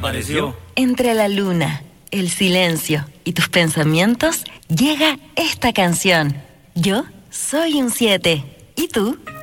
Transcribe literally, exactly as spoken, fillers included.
apareció. Entre la luna, el silencio y tus pensamientos llega esta canción. Yo soy un siete. ¿Y tú?